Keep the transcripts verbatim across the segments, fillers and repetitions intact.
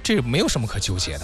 这没有什么可纠结的。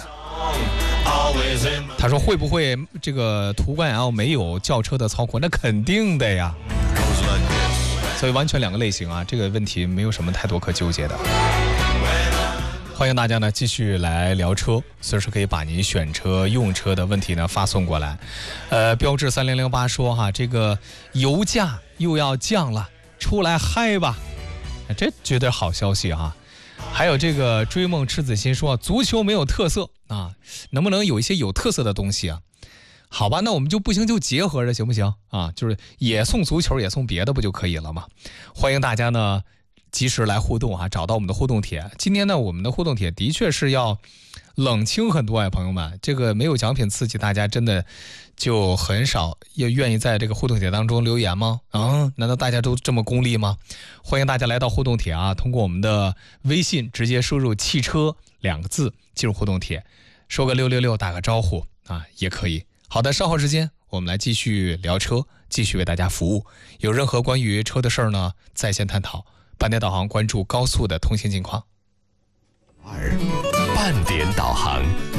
他说会不会这个途观 L 没有轿车的操控？那肯定的呀。所以完全两个类型啊，这个问题没有什么太多可纠结的。欢迎大家呢继续来聊车，随时可以把您选车用车的问题呢发送过来。呃，标致三零零八说哈，这个油价又要降了，出来嗨吧，这绝对好消息哈。还有这个追梦赤子心说，足球没有特色啊，能不能有一些有特色的东西啊？好吧，那我们就不行就结合着行不行啊？就是也送足球也送别的不就可以了吗？欢迎大家呢及时来互动啊，找到我们的互动帖。今天呢我们的互动帖的确是要冷清很多呀，朋友们，这个没有奖品刺激，大家真的就很少也愿意在这个互动帖当中留言吗？啊，难道大家都这么功利吗？欢迎大家来到互动帖啊，通过我们的微信直接输入汽车两个字进入互动帖，说个六六六打个招呼啊也可以。好的，稍后时间我们来继续聊车，继续为大家服务。有任何关于车的事儿呢，在线探讨。半点导航关注高速的通行情况。 二半点导航，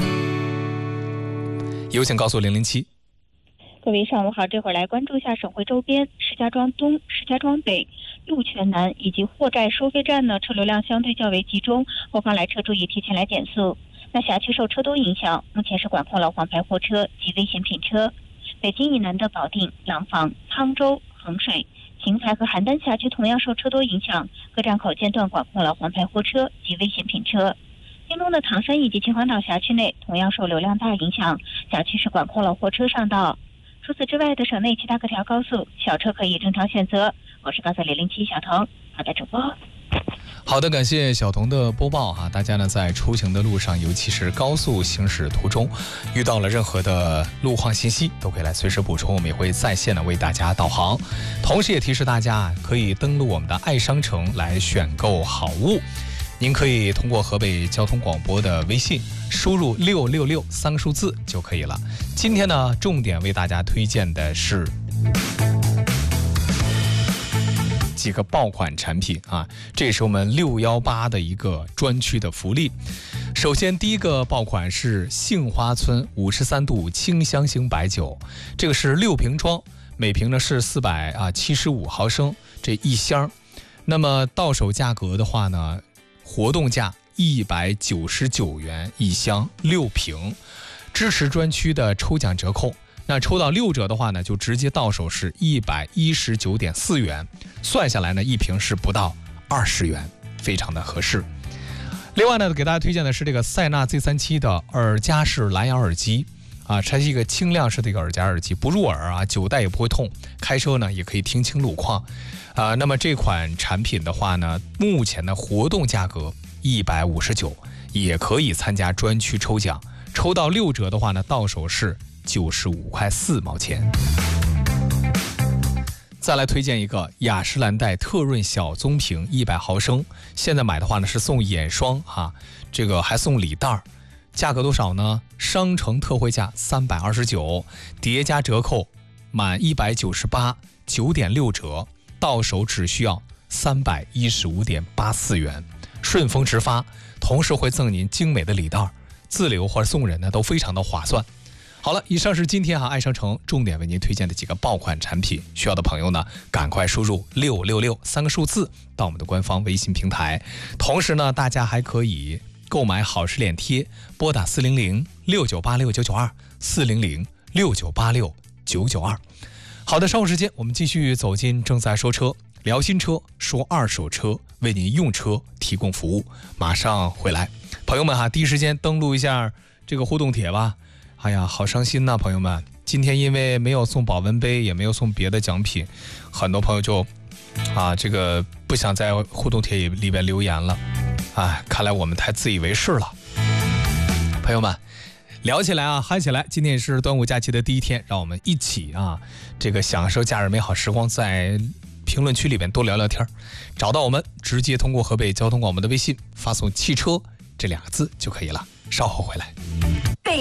有请高速零零七。 各位上午好，这会儿来关注一下省会周边石家庄东、石家庄北、鹿泉南以及货寨收费站呢，车流量相对较为集中，后方来车注意提前来减速。那辖区受车多影响，目前是管控了黄牌货车及危险品车。北京以南的保定、廊坊、沧州、衡水、邢台和邯郸辖区同样受车多影响，各站口间断管控了黄牌货车及危险品车。京东的唐山以及秦皇岛辖区内同样受流量大影响，辖区是管控了货车上道。除此之外的省内其他各条高速，小车可以正常选择。我是高速零零七小彤，好的，主播。 好的，感谢小彤的播报哈。大家呢在出行的路上，尤其是高速行驶途中，遇到了任何的路况信息，都可以来随时补充，我们也会在线的为大家导航。同时也提示大家，可以登录我们的爱商城来选购好物。您可以通过河北交通广播的微信输入六六六三个数字就可以了。今天呢，重点为大家推荐的是几个爆款产品啊，这也是我们六一八的一个专区的福利。首先第一个爆款是杏花村五十三度清香型白酒，这个是六瓶装，每瓶呢是四百啊七十五毫升这一箱。那么到手价格的话呢，活动价一百九十九元一箱六瓶，支持专区的抽奖折扣。那抽到六折的话呢，就直接到手是一百一十九点四元，算下来呢，一瓶是不到二十元，非常的合适。另外呢，给大家推荐的是这个塞纳 Z 三七 的耳夹式蓝牙耳机啊，它是一个轻量式的一个耳夹耳机，不入耳啊，久戴也不会痛，开车呢也可以听清路况啊。那么这款产品的话呢，目前的活动价格一百五十九，也可以参加专区抽奖，抽到六折的话呢，到手是九十五块四毛钱。再来推荐一个雅诗兰黛特润小棕瓶一百毫升，现在买的话呢是送眼霜哈，这个还送礼袋，价格多少呢？商城特惠价三百二十九，叠加折扣满一百九十八，九点六折，到手只需要三百一十五点八四元，顺丰直发，同时会赠您精美的礼袋，自留或者送人呢都非常的划算。好了，以上是今天哈爱商城重点为您推荐的几个爆款产品，需要的朋友呢，赶快输入六六六三个数字到我们的官方微信平台。同时呢，大家还可以购买好事脸贴，拨打四零零六九八六九九二四零零六九八六九九二。好的，稍后时间我们继续走进正在说车，聊新车，说二手车，为您用车提供服务，马上回来。朋友们哈，第一时间登录一下这个互动帖吧。哎呀，好伤心呐，朋友们！今天因为没有送保温杯，也没有送别的奖品，很多朋友就啊，这个不想在互动帖里边留言了。哎，看来我们太自以为是了。朋友们，聊起来啊，嗨起来！今天也是端午假期的第一天，让我们一起啊，这个享受假日美好时光，在评论区里边多聊聊天。找到我们，直接通过河北交通广播的微信发送“汽车”这两个字就可以了。稍后回来。 北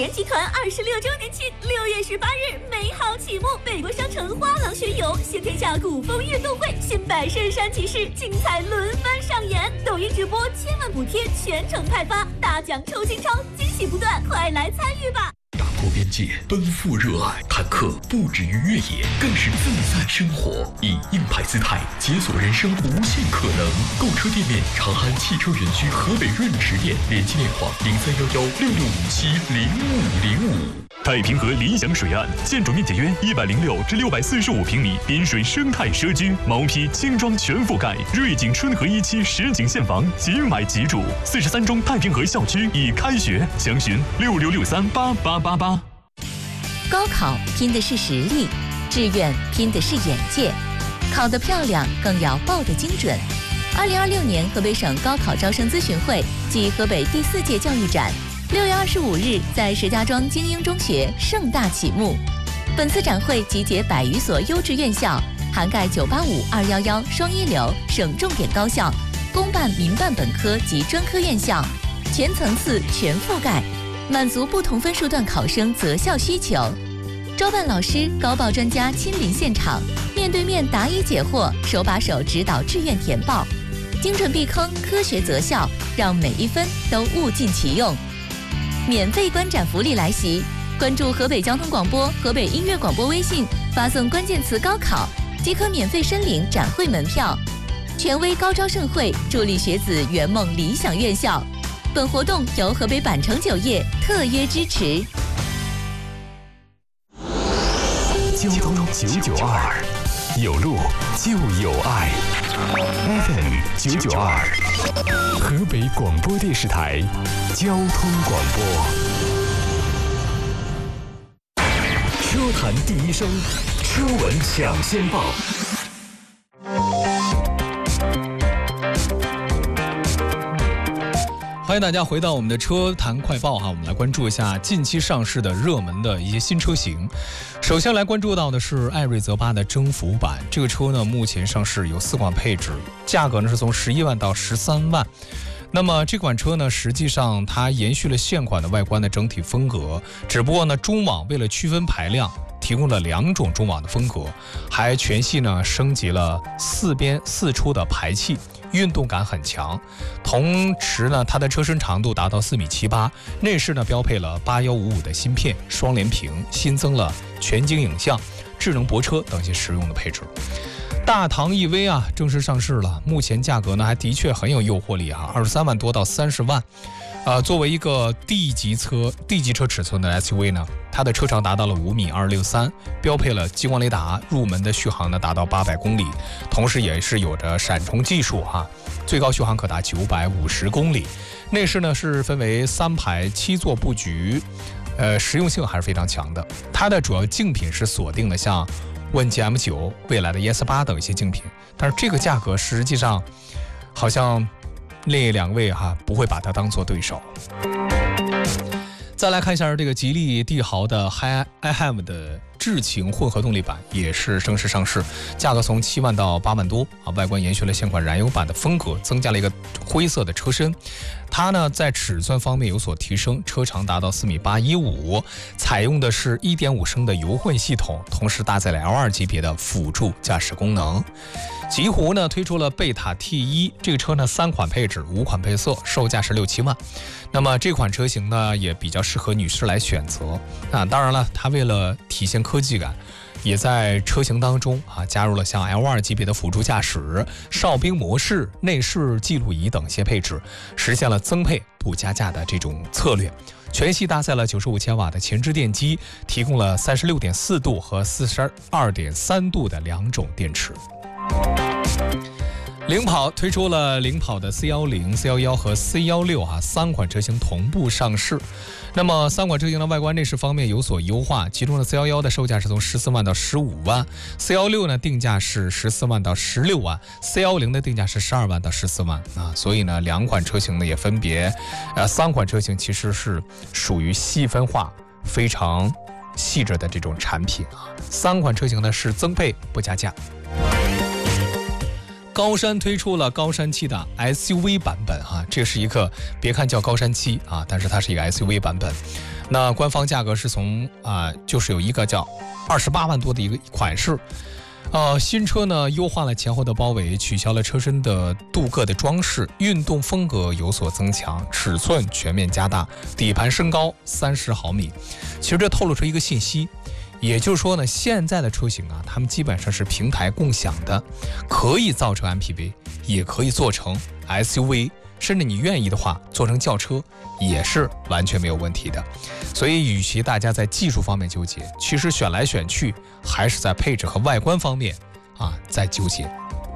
联集团二十六周年庆，六月十八日美好启幕。北国商城花廊学友新天下古风运动会新百圣山骑士精彩轮番上演，抖音直播千万补贴全程派发，大奖抽新钞，惊喜不断，快来参与吧！ 打破边界，奔赴热爱，坦克不止于越野，更是自在生活。以硬派姿态解锁人生无限可能。购车店面：长安汽车园区河北润驰店，联系电话零三幺幺六六五七零五零五。 太平河理想水岸，建筑面积约一百零六至六百四十五平米，滨水生态社区，毛坯轻装全覆盖，瑞景春和一期实景现房，即买即住。四十三中太平河校区已开学，详询六六六三八八八八。 高考拼的是实力，志愿拼的是眼界，考得漂亮更要报得精准。二零二六年河北省高考招生咨询会暨河北第四届教育展，六月二十五日在石家庄精英中学盛大启幕。本次展会集结百余所优质院校，涵盖九八五、二一一双一流省重点高校、公办、民办本科及专科院校，全层次、全覆盖，满足不同分数段考生择校需求。招办老师、高报专家亲临现场，面对面答疑解惑，手把手指导志愿填报，精准避坑，科学择校，让每一分都物尽其用。免费观展福利来袭，关注河北交通广播、河北音乐广播微信，发送关键词高考即可免费申领展会门票。权威高招盛会，助力学子圆梦理想院校。本活动由河北百城酒业特约支持。 交通九九二，有路就有爱。F M 九九二，河北广播电视台交通广播。车坛第一声，车闻抢先报。 欢迎大家回到我们的车坛快报哈，我们来关注一下近期上市的热门的一些新车型。首先来关注到的是艾瑞泽八的征服版，这个车呢目前上市有四款配置，价格呢是从十一万到十三万。那么这款车呢，实际上它延续了现款的外观的整体风格，只不过呢中网为了区分排量，提供了两种中网的风格，还全系呢升级了四边四出的排气，运动感很强。同时呢，它的车身长度达到四米七八，内饰呢标配了八一五五的芯片，双联屏，新增了全景影像、智能泊车等一些实用的配置。大唐 E V 啊正式上市了，目前价格呢还的确很有诱惑力啊，二十三万多到三十万。呃，作为一个 D 级车 D 级车尺寸的 S U V 呢，它的车长达到了五米二六三，标配了激光雷达，入门的续航呢达到八百公里，同时也是有着闪充技术哈，最高续航可达九百五十公里。内饰呢是分为三排七座布局，呃，实用性还是非常强的。它的主要竞品是锁定了像问界 M 九、未来的 E S 八等一些竞品，但是这个价格实际上好像另两位哈不会把它当做对手。再来看一下这个吉利帝豪的 i ham 的智擎混合动力版也是正式上市，价格从七万到八万多啊，外观延续了现款燃油版的风格，增加了一个灰色的车身。它呢在尺寸方面有所提升，车长达到四米八一五，采用的是 一点五升的油混系统，同时搭载了 L 二 级别的辅助驾驶功能。极狐呢推出了贝塔 T 一，这个车呢三款配置，五款配色，售价是六七万。那么这款车型呢也比较适合女士来选择啊。当然了，它为了体现科技感，也在车型当中啊加入了像 L 二 级别的辅助驾驶、哨兵模式、内饰记录仪等些配置，实现了增配不加价的这种策略。全系搭载了九十五千瓦的前置电机，提供了三十六点四度和四十二点三度的两种电池。领跑推出了领跑的 C 一零、C 一一 和 C 一六 啊三款车型同步上市。那么三款车型的外观内饰方面有所优化，其中的 C 一一 的售价是从十四万到十五万 ，C 一六 呢定价是十四万到十六万 ，C 一零 的定价是十二万到十四万啊。所以呢，两款车型呢也分别，呃，三款车型其实是属于细分化非常细致的这种产品啊。三款车型呢是增配不加价。高山推出了高山七的 S U V 版本啊，这是一个别看叫高山七啊，但是它是一个 S U V 版本。 那官方价格是从啊、呃，就是有一个叫二十八万多的一个款式。呃，新车呢优化了前后的包围，取消了车身的镀铬的装饰，运动风格有所增强，尺寸全面加大，底盘升高三十毫米。其实这透露出一个信息，也就是说呢，现在的车型啊，它们基本上是平台共享的，可以造成 M P V， 也可以做成 S U V， 甚至你愿意的话做成轿车也是完全没有问题的。所以与其大家在技术方面纠结，其实选来选去还是在配置和外观方面啊在纠结。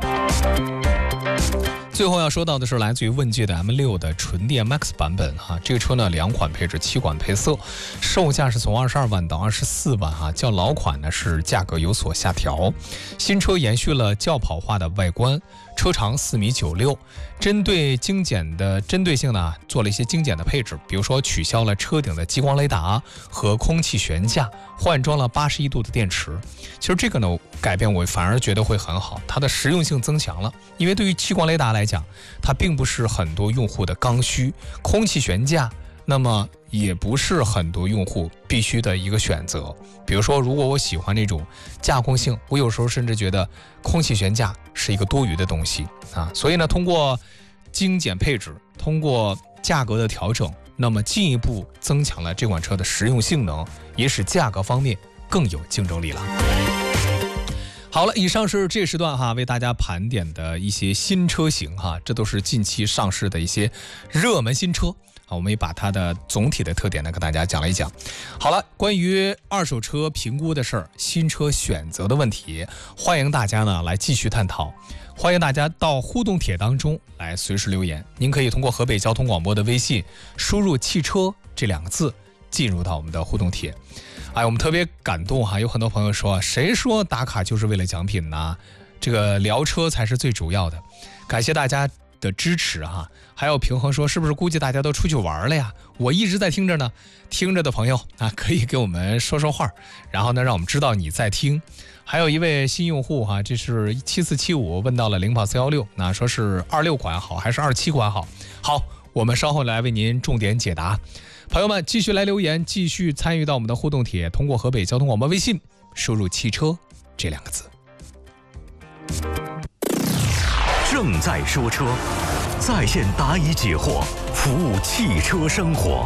最后要说到的是来自于问界的 M 六 的纯电 Max 版本哈、啊，这个车呢两款配置，七款配色，售价是从二十二万到二十四万哈、啊，较老款呢是价格有所下调。新车延续了轿跑化的外观，车长四米九六，针对精简的针对性呢做了一些精简的配置，比如说取消了车顶的激光雷达和空气悬架，换装了八十一度的电池。其实这个呢改变我反而觉得会很好，它的实用性增强了，因为对于激光雷达来讲，它并不是很多用户的刚需，空气悬架那么也不是很多用户必须的一个选择。比如说如果我喜欢那种驾控性，我有时候甚至觉得空气悬架是一个多余的东西啊。所以呢，通过精简配置，通过价格的调整，那么进一步增强了这款车的实用性能，也使价格方面更有竞争力了。好了，以上是这时段哈为大家盘点的一些新车型哈，这都是近期上市的一些热门新车啊，我们也把它的总体的特点呢跟大家讲了一讲。好了，关于二手车评估的事儿，新车选择的问题，欢迎大家呢来继续探讨，欢迎大家到互动帖当中来随时留言。您可以通过河北交通广播的微信输入汽车这两个字进入到我们的互动帖。哎，我们特别感动哈，有很多朋友说，谁说打卡就是为了奖品呢？这个聊车才是最主要的。感谢大家的支持哈。还有平衡说，是不是估计大家都出去玩了呀？我一直在听着呢，听着的朋友啊，可以给我们说说话，然后呢，让我们知道你在听。还有一位新用户哈，这是七四七五问到了领跑四一六，那说是二六款好还是二七款好？好，我们稍后来为您重点解答。朋友们继续来留言，继续参与到我们的互动帖，通过河北交通广播微信输入汽车这两个字。 正在说车，在线答疑解惑，服务汽车生活。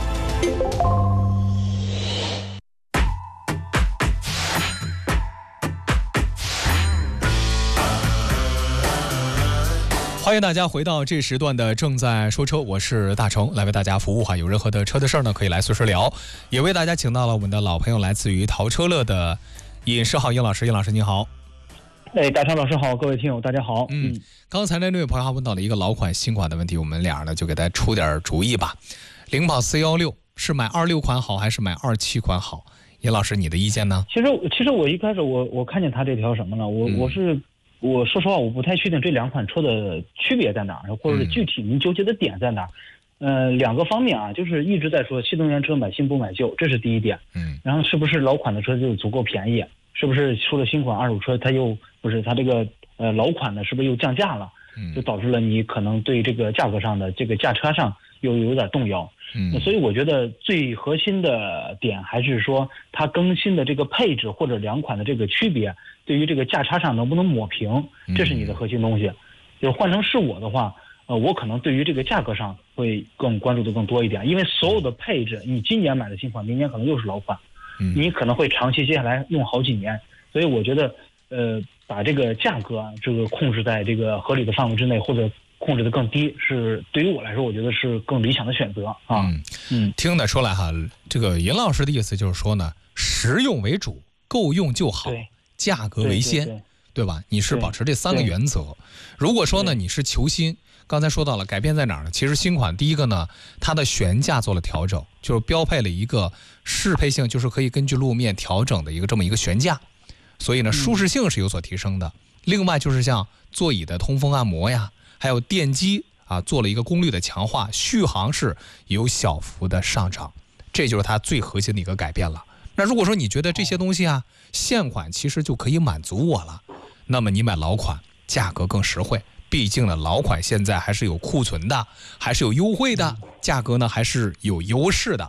欢迎大家回到这时段的正在说车，我是大成，来为大家服务哈。有任何的车的事儿呢，可以来随时聊。也为大家请到了我们的老朋友，来自于淘车乐的尹世浩尹老师。尹老师您好。 哎，大成老师好，各位听友大家好。 嗯，刚才呢那位朋友还问到了一个老款新款的问题，我们俩呢就给大家出点主意吧。领跑四一六是买二六款好还是买二七款好？尹老师你的意见呢？ 其实其实我一开始我我看见他这条什么了，我、嗯、我是。我说实话，我不太确定这两款车的区别在哪儿，或者是具体您纠结的点在哪儿。呃，两个方面啊，就是一直在说新能源车买新不买旧，这是第一点。嗯。然后是不是老款的车就足够便宜？是不是出了新款二手车，它又不是它这个呃老款的，是不是又降价了？嗯。就导致了你可能对这个价格上的这个价差上又有点动摇。嗯。所以我觉得最核心的点还是说它更新的这个配置或者两款的这个区别。对于这个价差上能不能抹平，这是你的核心东西。就是换成是我的话，呃，我可能对于这个价格上会更关注的更多一点，因为所有的配置，你今年买的新款，明年可能又是老款，你可能会长期接下来用好几年。所以我觉得，呃，把这个价格这个控制在这个合理的范围之内，或者控制的更低，是对于我来说，我觉得是更理想的选择啊。嗯嗯，听得出来哈，这个尹老师的意思就是说呢，实用为主，够用就好。对。价格为先， 对, 对, 对, 对吧？你是保持这三个原则。如果说呢，你是求新，刚才说到了改变在哪儿呢？其实新款第一个呢，它的悬架做了调整，就是标配了一个适配性，就是可以根据路面调整的一个这么一个悬架，所以呢，舒适性是有所提升的。嗯、另外就是像座椅的通风按摩呀，还有电机啊，做了一个功率的强化，续航是有小幅的上涨，这就是它最核心的一个改变了。那如果说你觉得这些东西啊，现款其实就可以满足我了，那么你买老款价格更实惠，毕竟呢老款现在还是有库存的，还是有优惠的，价格呢还是有优势的。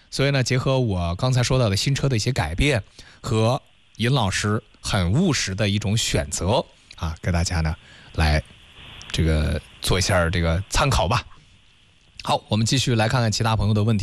所以呢，结合我刚才说到的新车的一些改变和尹老师很务实的一种选择啊，给大家呢来这个做一下这个参考吧。好，我们继续来看看其他朋友的问题。